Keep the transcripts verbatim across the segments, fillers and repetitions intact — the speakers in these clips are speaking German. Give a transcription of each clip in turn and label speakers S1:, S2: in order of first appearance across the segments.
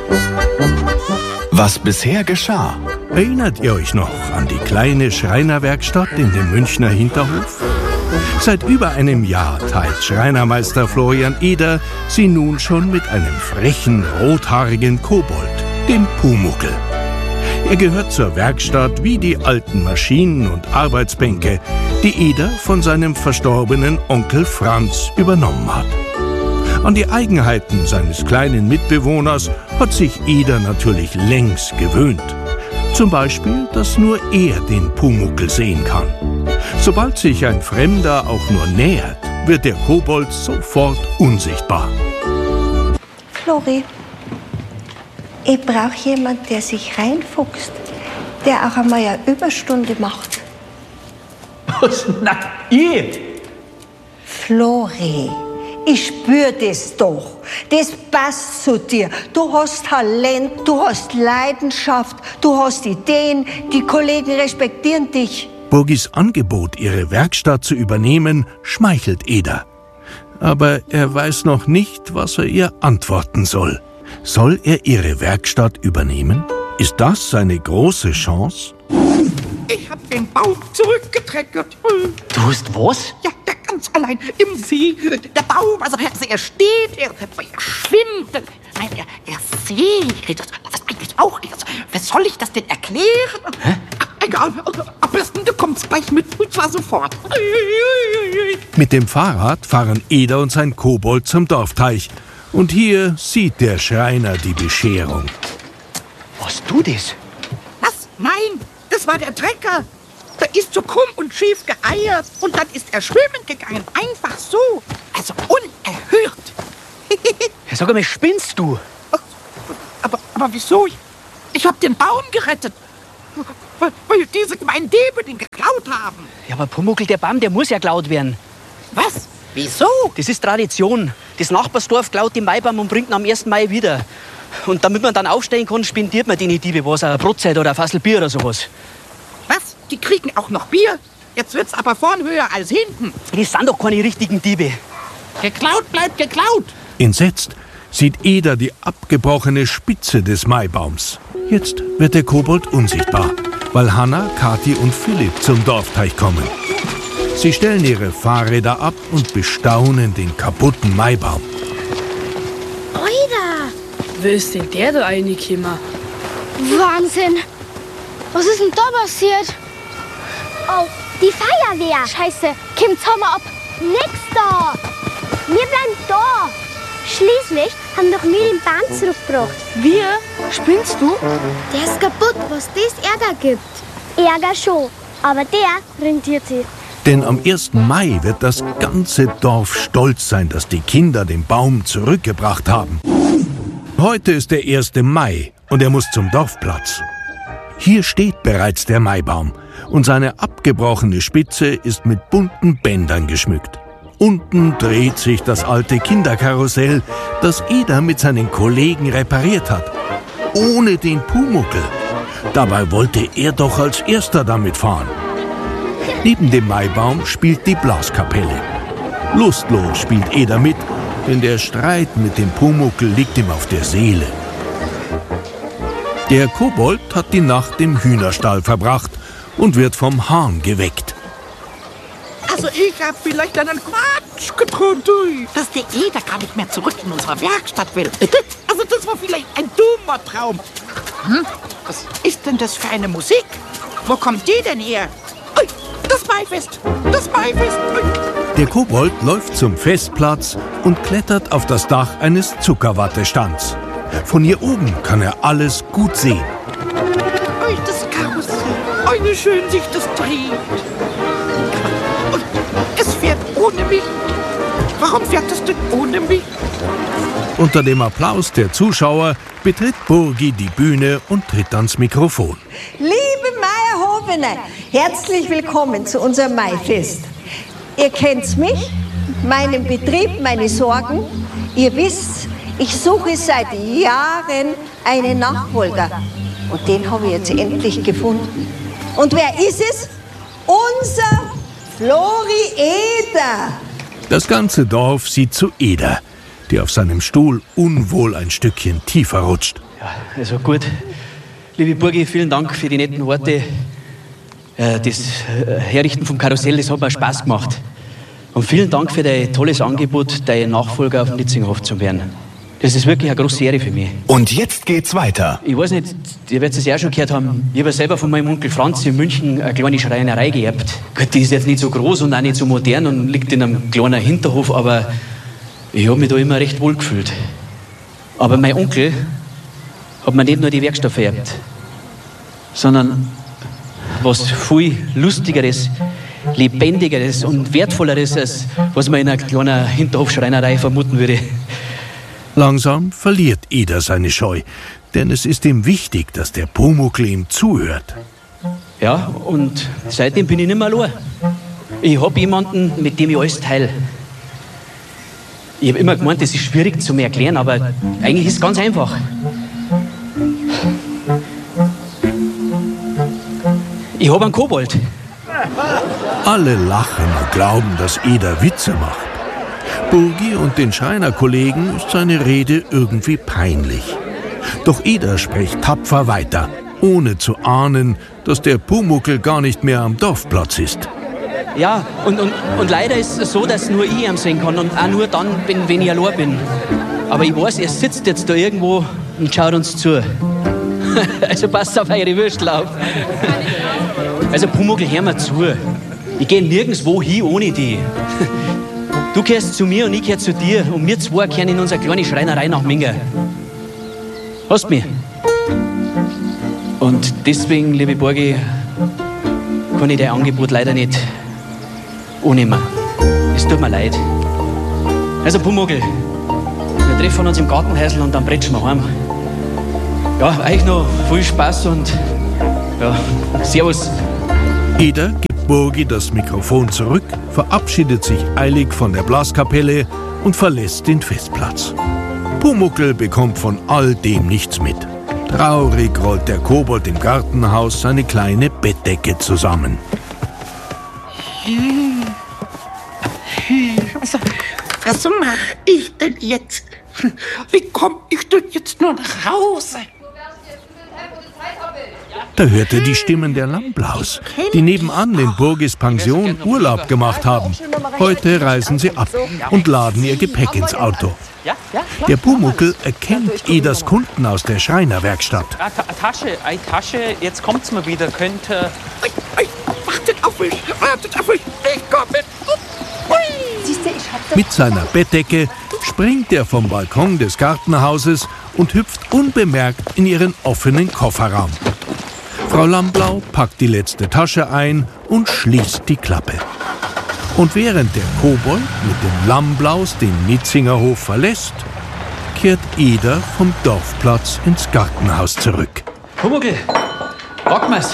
S1: Was bisher geschah.
S2: Erinnert ihr euch noch an die kleine Schreinerwerkstatt in dem Münchner Hinterhof? Seit über einem Jahr teilt Schreinermeister Florian Eder sie nun schon mit einem frechen, rothaarigen Kobold, dem Pumuckl. Er gehört zur Werkstatt wie die alten Maschinen und Arbeitsbänke, die Eder von seinem verstorbenen Onkel Franz übernommen hat. An die Eigenheiten seines kleinen Mitbewohners hat sich Eder natürlich längst gewöhnt. Zum Beispiel, dass nur er den Pumuckl sehen kann. Sobald sich ein Fremder auch nur nähert, wird der Kobold sofort unsichtbar.
S3: Flori, ich brauche jemanden, der sich reinfuchst, der auch einmal eine Überstunde macht.
S4: Was? Na, ich?
S3: Flori, ich spür das doch. Das passt zu dir. Du hast Talent, du hast Leidenschaft, du hast Ideen, die Kollegen respektieren dich.
S2: Burgis Angebot, ihre Werkstatt zu übernehmen, schmeichelt Eder. Aber er weiß noch nicht, was er ihr antworten soll. Soll er ihre Werkstatt übernehmen? Ist das seine große Chance?
S4: Ich hab den Baum zurückgetreckert.
S5: Du hast was?
S4: Ja, der ganz allein im See. Der Baum, also, also er steht, er, er schwimmt. Nein, er, er seht. Was eigentlich auch nicht. Also, was soll ich das denn erklären? Hä? Egal, am besten du kommst gleich mit, und zwar sofort.
S2: Mit dem Fahrrad fahren Eder und sein Kobold zum Dorfteich. Und hier sieht der Schreiner die Bescherung.
S5: Was du das?
S4: Was? Nein, das war der Trecker. Der ist so krumm und schief geeiert. Und dann ist er schwimmen gegangen. Einfach so. Also unerhört.
S5: Ja, sag mal, spinnst du?
S4: Aber, aber wieso? Ich, ich hab den Baum gerettet. Weil, weil diese gemeinen Diebe den geklaut haben.
S5: Ja, aber Pumuckl, der Baum, der muss ja geklaut werden.
S4: Was? Wieso?
S5: Das ist Tradition. Das Nachbarsdorf klaut den Maibaum und bringt ihn am ersten Mai wieder. Und damit man dann aufstehen kann, spendiert man denen Diebe was, eine Brotzeit oder ein Fassel Bier oder sowas.
S4: Was? Die kriegen auch noch Bier? Jetzt wird's aber vorn höher als hinten.
S5: Das sind doch keine richtigen Diebe.
S4: Geklaut bleibt geklaut.
S2: Entsetzt sieht Eder die abgebrochene Spitze des Maibaums. Jetzt wird der Kobold unsichtbar, weil Hanna, Kathi und Philipp zum Dorfteich kommen. Sie stellen ihre Fahrräder ab und bestaunen den kaputten Maibaum.
S6: Oida!
S7: Wie ist denn der da reingekommen?
S6: Wahnsinn! Was ist denn da passiert? Oh, die Feuerwehr! Scheiße, kommt Sommer ab! Nix da! Wir bleiben da! Schließlich haben doch wir den Baum zurückgebracht.
S7: Wir? Spinnst du?
S6: Der ist kaputt, was das Ärger gibt. Ärger schon, aber der rentiert sich.
S2: Denn am ersten Mai wird das ganze Dorf stolz sein, dass die Kinder den Baum zurückgebracht haben. Heute ist der erste Mai und er muss zum Dorfplatz. Hier steht bereits der Maibaum und seine abgebrochene Spitze ist mit bunten Bändern geschmückt. Unten dreht sich das alte Kinderkarussell, das Eder mit seinen Kollegen repariert hat. Ohne den Pumuckl. Dabei wollte er doch als erster damit fahren. Neben dem Maibaum spielt die Blaskapelle. Lustlos spielt Eder mit, denn der Streit mit dem Pumuckl liegt ihm auf der Seele. Der Kobold hat die Nacht im Hühnerstall verbracht und wird vom Hahn geweckt.
S4: Also ich hab vielleicht einen Quatsch geträumt, dass der Eder gar nicht mehr zurück in unsere Werkstatt will. Also das war vielleicht ein dummer Traum. Hm? Was ist denn das für eine Musik? Wo kommt die denn her? Ui, das Maifest, das Maifest. Ui.
S2: Der Kobold läuft zum Festplatz und klettert auf das Dach eines Zuckerwattestands. Von hier oben kann er alles gut sehen.
S4: Ui, das Karussell. Ui, wie schön sich das dreht. Und es fährt ohne mich. Warum fährt es denn ohne mich?
S2: Unter dem Applaus der Zuschauer betritt Burgi die Bühne und tritt ans Mikrofon.
S3: Liebe Maierhofene, herzlich willkommen zu unserem Maifest. Ihr kennt mich, meinen Betrieb, meine Sorgen. Ihr wisst, ich suche seit Jahren einen Nachfolger. Und den habe ich jetzt endlich gefunden. Und wer ist es? Unser Flori Eder.
S2: Das ganze Dorf sieht zu Eder, der auf seinem Stuhl unwohl ein Stückchen tiefer rutscht.
S5: Ja, also gut. Liebe Burgi, vielen Dank für die netten Worte. Äh, das äh, Herrichten vom Karussell, das hat mir Spaß gemacht. Und vielen Dank für dein tolles Angebot, dein Nachfolger auf dem Nitzingerhof zu werden. Das ist wirklich eine große Ehre für mich.
S1: Und jetzt geht's weiter.
S5: Ich weiß nicht, ihr werdet es ja auch schon gehört haben, ich habe selber von meinem Onkel Franz in München eine kleine Schreinerei geerbt. Gut, die ist jetzt nicht so groß und auch nicht so modern und liegt in einem kleinen Hinterhof, aber ich habe mich da immer recht wohl gefühlt. Aber mein Onkel hat mir nicht nur die Werkstatt vererbt, sondern was viel Lustigeres, Lebendigeres und Wertvolleres, als was man in einer kleinen Hinterhofschreinerei vermuten würde.
S2: Langsam verliert Eder seine Scheu, denn es ist ihm wichtig, dass der Pumuckl ihm zuhört.
S5: Ja, und seitdem bin ich nicht mehr allein. Ich habe jemanden, mit dem ich alles teile. Ich habe immer gemeint, das ist schwierig zu mir erklären, aber eigentlich ist es ganz einfach. Ich habe einen Kobold.
S2: Alle lachen und glauben, dass Eder Witze macht. Burgi und den Schreinerkollegen ist seine Rede irgendwie peinlich. Doch Eder spricht tapfer weiter, ohne zu ahnen, dass der Pumuckl gar nicht mehr am Dorfplatz ist.
S5: Ja, und, und, und leider ist es so, dass nur ich ihn sehen kann und auch nur dann, wenn, wenn ich allein bin. Aber ich weiß, er sitzt jetzt da irgendwo und schaut uns zu. Also passt auf eure Würstel auf. Also Pumuckl, hör mir zu. Ich gehe nirgendwo hin ohne dich. Du gehörst zu mir und ich gehöre zu dir. Und wir zwei gehören in unsere kleine Schreinerei nach Minga. Hast du mich? Und deswegen, liebe Burgi, kann ich dein Angebot leider nicht annehmen. Es tut mir leid. Also Pumuckl, wir treffen uns im Gartenhäusl und dann bretschen wir heim. Ja, euch noch viel Spaß und ja, Servus.
S2: Eder gibt Burgi das Mikrofon zurück, verabschiedet sich eilig von der Blaskapelle und verlässt den Festplatz. Pumuckl bekommt von all dem nichts mit. Traurig rollt der Kobold im Gartenhaus seine kleine Bettdecke zusammen.
S4: Also, was mache ich denn jetzt? Wie komme ich denn jetzt nur nach Hause?
S2: Da hört er die Stimmen der Lammblaus, die nebenan in Burgis Pension Urlaub gemacht haben. Heute reisen sie ab und laden ihr Gepäck ins Auto. Der Pumuckl erkennt Eders Kunden aus der Schreinerwerkstatt.
S8: Eine Tasche, eine Tasche, jetzt kommt's mal wieder, könnte...
S4: Wartet auf mich, wartet auf mich, ich komme.
S2: Mit seiner Bettdecke springt er vom Balkon des Gartenhauses und hüpft unbemerkt in ihren offenen Kofferraum. Frau Lammblau packt die letzte Tasche ein und schließt die Klappe. Und während der Kobold mit den Lammblaus den Nitzingerhof verlässt, kehrt Eder vom Dorfplatz ins Gartenhaus zurück.
S5: Pumuckl, wag mal's.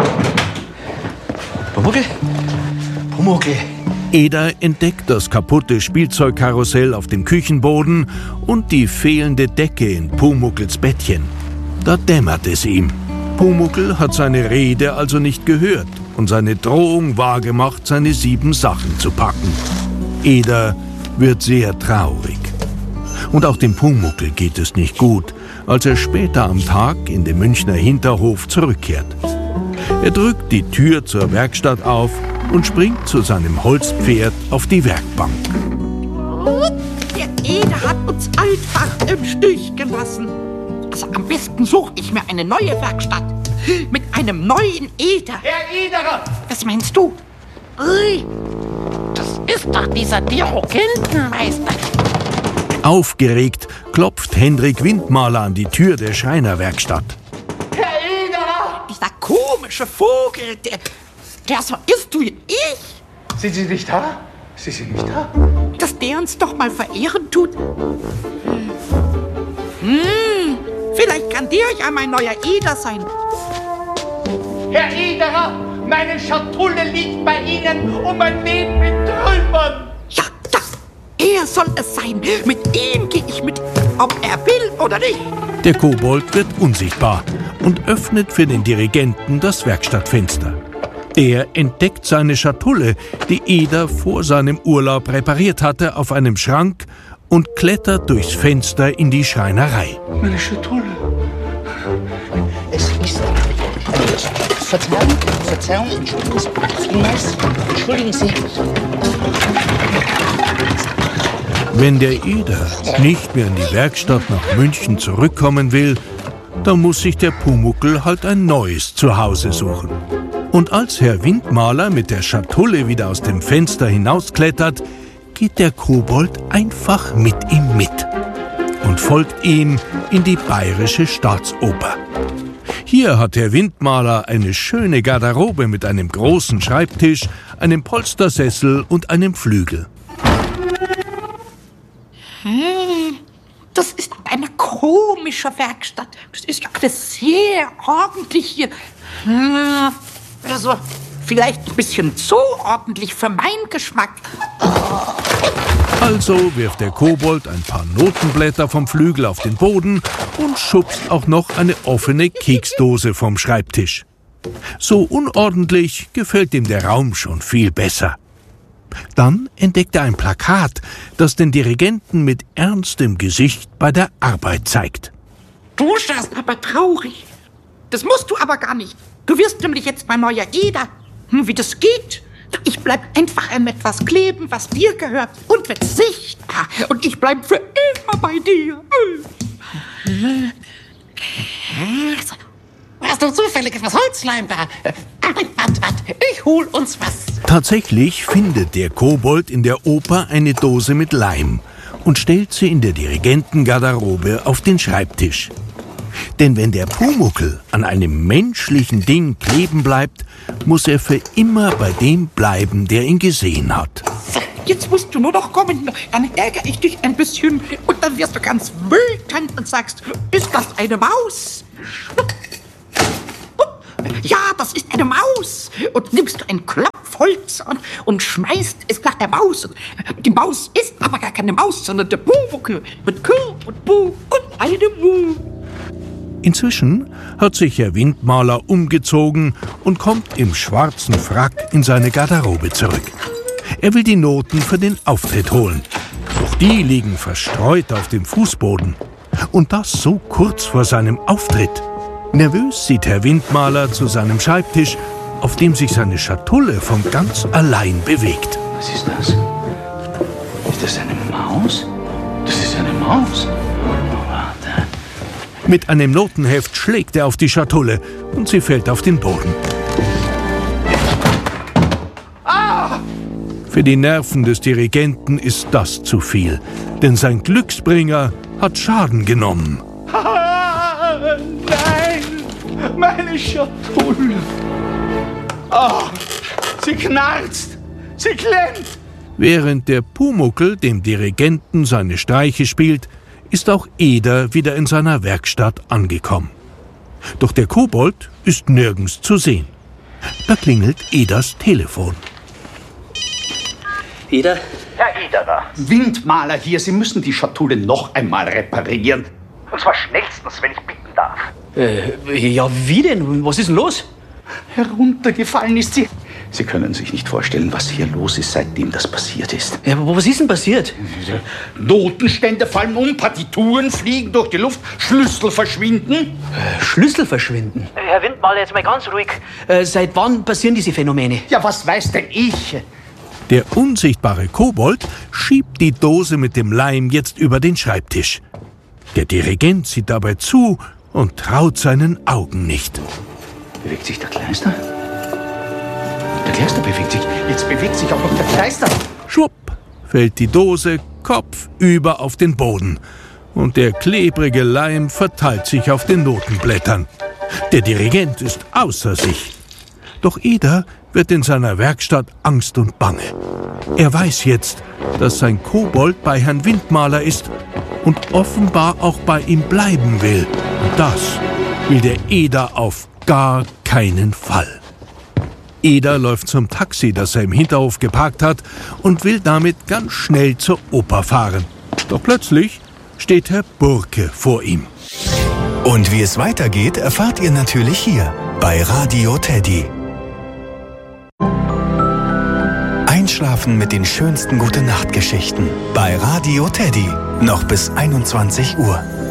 S5: Pumuckl? Pumuckl.
S2: Eder entdeckt das kaputte Spielzeugkarussell auf dem Küchenboden und die fehlende Decke in Pumuckls Bettchen. Da dämmert es ihm. Pumuckl hat seine Rede also nicht gehört und seine Drohung wahrgemacht, seine sieben Sachen zu packen. Eder wird sehr traurig. Und auch dem Pumuckl geht es nicht gut, als er später am Tag in den Münchner Hinterhof zurückkehrt. Er drückt die Tür zur Werkstatt auf und springt zu seinem Holzpferd auf die Werkbank.
S4: Der Eder hat uns einfach im Stich gelassen. Also am besten suche ich mir eine neue Werkstatt. Mit einem neuen Eder.
S9: Herr Ederer!
S4: Was meinst du? Ui, das ist doch dieser Dirokentenmeister.
S2: Aufgeregt klopft Hendrik Windmaler an die Tür der Schreinerwerkstatt.
S9: Herr Ederer!
S4: Dieser komische Vogel, der, der so ist wie ich.
S9: Sind Sie nicht da? Sie sind nicht da?
S4: Dass der uns doch mal verehren tut. Hm, vielleicht kann der ja mein neuer Eder sein.
S9: Herr Ederer, meine Schatulle liegt bei Ihnen und mein Leben in Trümmern.
S4: Ja, das, er soll es sein. Mit ihm gehe ich mit, ob er will oder nicht.
S2: Der Kobold wird unsichtbar und öffnet für den Dirigenten das Werkstattfenster. Der entdeckt seine Schatulle, die Eder vor seinem Urlaub repariert hatte, auf einem Schrank und klettert durchs Fenster in die Schreinerei.
S9: Meine Schatulle,
S4: Es ist... Verzeihung, Verzeihung, entschuldigen Sie, vielmals, entschuldigen Sie.
S2: Wenn der Eder nicht mehr in die Werkstatt nach München zurückkommen will, dann muss sich der Pumuckl halt ein neues Zuhause suchen. Und als Herr Windmaler mit der Schatulle wieder aus dem Fenster hinausklettert, geht der Kobold einfach mit ihm mit und folgt ihm in die Bayerische Staatsoper. Hier hat Herr Windmaler eine schöne Garderobe mit einem großen Schreibtisch, einem Polstersessel und einem Flügel.
S4: Hm, das ist eine komische Werkstatt. Das ist ja alles sehr ordentlich hier. Hm, also, vielleicht ein bisschen zu ordentlich für meinen Geschmack.
S2: Also wirft der Kobold ein paar Notenblätter vom Flügel auf den Boden und schubst auch noch eine offene Keksdose vom Schreibtisch. So unordentlich gefällt ihm der Raum schon viel besser. Dann entdeckt er ein Plakat, das den Dirigenten mit ernstem Gesicht bei der Arbeit zeigt.
S4: Du schaust aber traurig. Das musst du aber gar nicht. Du wirst nämlich jetzt mein neuer Eder. Hm, wie das geht? Ich bleib einfach an etwas kleben, was dir gehört und wird sichtbar. Und ich bleib für immer bei dir. Hast du zufällig etwas Holzleim da? Warte, warte, ich hol uns was.
S2: Tatsächlich findet der Kobold in der Oper eine Dose mit Leim und stellt sie in der Dirigentengarderobe auf den Schreibtisch. Denn wenn der Pumuckl an einem menschlichen Ding kleben bleibt, muss er für immer bei dem bleiben, der ihn gesehen hat.
S4: Jetzt musst du nur noch kommen, dann ärgere ich dich ein bisschen und dann wirst du ganz wütend und sagst, ist das eine Maus? Ja, das ist eine Maus. Und nimmst du ein Klopf Holz und, und schmeißt es nach der Maus. Die Maus ist aber gar keine Maus, sondern der Pumuckl mit Kür und Bu und eine Mu.
S2: Inzwischen hat sich Herr Windmaler umgezogen und kommt im schwarzen Frack in seine Garderobe zurück. Er will die Noten für den Auftritt holen. Doch die liegen verstreut auf dem Fußboden. Und das so kurz vor seinem Auftritt. Nervös sieht Herr Windmaler zu seinem Schreibtisch, auf dem sich seine Schatulle von ganz allein bewegt.
S10: Was ist das? Ist das eine Maus? Das ist eine Maus. Warte.
S2: Mit einem Notenheft schlägt er auf die Schatulle und sie fällt auf den Boden.
S9: Ah!
S2: Für die Nerven des Dirigenten ist das zu viel, denn sein Glücksbringer hat Schaden genommen.
S9: Ah, nein, meine Schatulle. Ah, sie knarzt, sie klemmt.
S2: Während der Pumuckl dem Dirigenten seine Streiche spielt, ist auch Eder wieder in seiner Werkstatt angekommen. Doch der Kobold ist nirgends zu sehen. Da klingelt Eders Telefon.
S8: Eder?
S11: Herr Ederer, Windmaler hier. Sie müssen die Schatulle noch einmal reparieren. Und zwar schnellstens, wenn ich bitten darf.
S5: Äh, ja, wie denn? Was ist denn los?
S11: Heruntergefallen ist sie. Sie können sich nicht vorstellen, was hier los ist, seitdem das passiert ist.
S5: Ja, aber was ist denn passiert?
S11: Notenstände fallen um, Partituren fliegen durch die Luft, Schlüssel verschwinden.
S5: Äh, Schlüssel verschwinden? Herr Windmaler, jetzt mal ganz ruhig. Äh, seit wann passieren diese Phänomene?
S11: Ja, was weiß denn ich?
S2: Der unsichtbare Kobold schiebt die Dose mit dem Leim jetzt über den Schreibtisch. Der Dirigent sieht dabei zu und traut seinen Augen nicht.
S11: Bewegt sich der Kleister? Der Kleister bewegt sich. Jetzt bewegt sich auch noch der Kleister.
S2: Schwupp fällt die Dose kopfüber auf den Boden. Und der klebrige Leim verteilt sich auf den Notenblättern. Der Dirigent ist außer sich. Doch Eder wird in seiner Werkstatt Angst und Bange. Er weiß jetzt, dass sein Kobold bei Herrn Windmaler ist und offenbar auch bei ihm bleiben will. Und das will der Eder auf gar keinen Fall. Eder läuft zum Taxi, das er im Hinterhof geparkt hat, und will damit ganz schnell zur Oper fahren. Doch plötzlich steht Herr Burke vor ihm.
S1: Und wie es weitergeht, erfahrt ihr natürlich hier bei Radio Teddy. Einschlafen mit den schönsten Gute-Nacht-Geschichten bei Radio Teddy. Noch bis einundzwanzig Uhr.